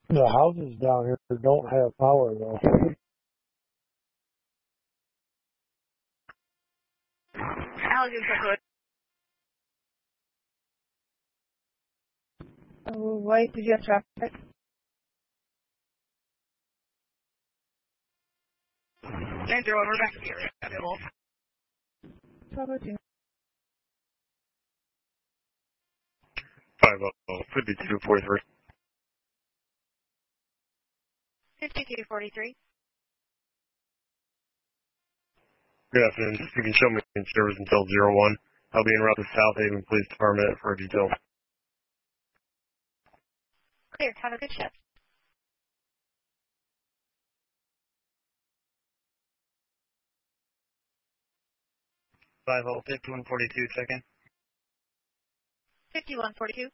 The houses down here don't have power though. Why did you have traffic? 9-0, we're back to the area. Available. 1202. 5243. 5243. Good afternoon. You can show me in service until 01. I'll be en route to South Haven Police Department for a detail. Clear. Have a good shift. Five 5142, check-in. 5142.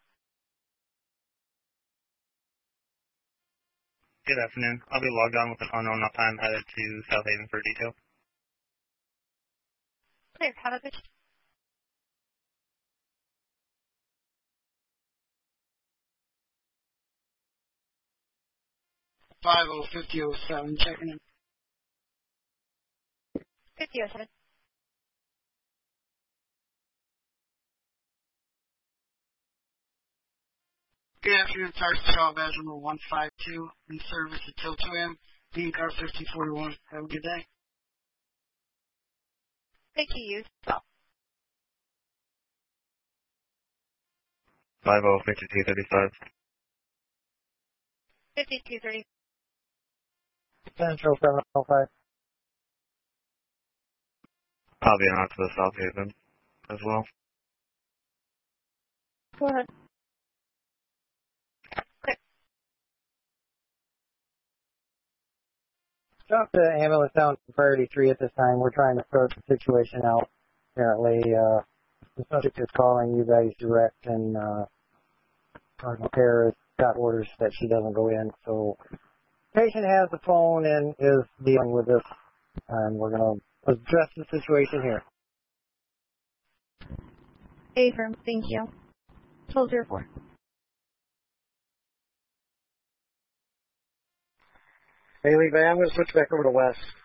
Good afternoon. I'll be logged on with an unknown time headed to South Haven for detail. Clear. Have a good shift. Five 5007, checking in. 5007. Good afternoon, Sergeant Shaw, badge number 152, in service until 2 a.m. Being car 1541. Have a good day. Thank you, you. Well, 5235. 5230. Central 705. I'll be en route to the South Haven as well. Go ahead. Stop the ambulance down to priority 3 at this time. We're trying to sort the situation out. Apparently, the subject is calling you guys direct, and Cardinal Care has got orders that she doesn't go in. So, patient has the phone and is dealing with this, and we're going to address the situation here. Affirm. Thank you. 1204. Bailey, I'm going to switch back over to Wes.